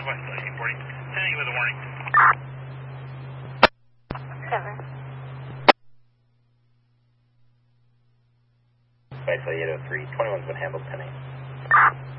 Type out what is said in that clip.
Southwest 1840. 10 with a warning. Cover. Right, so 803. 21's been handled, 10-8.